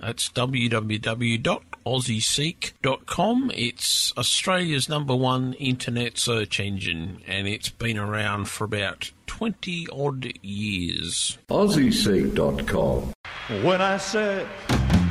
That's www.aussieseek.com. It's Australia's #1 internet search engine, and it's been around for about 20-odd years. AussieSeek.com. When I said